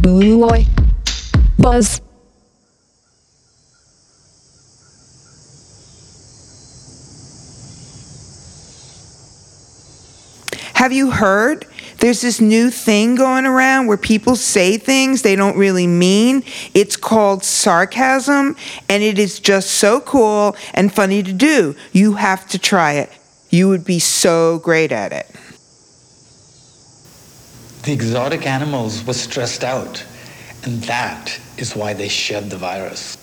Boy. Buzz. Have you heard? There's this new thing going around where people say things they don't really mean. It's called sarcasm, and it is just so cool and funny to do. You have to try it. You would be so great at it. The exotic animals were stressed out, and that is why they shed the virus.